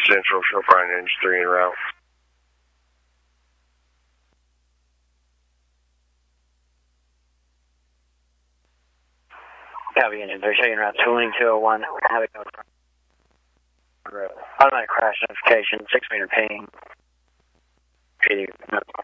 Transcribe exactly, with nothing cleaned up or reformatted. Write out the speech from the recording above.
Central, show Brian Engine three en route. Copy, Engine three, show you en route to Wing two oh one. Have it go front road. Automatic crash notification, six meter ping. eighty,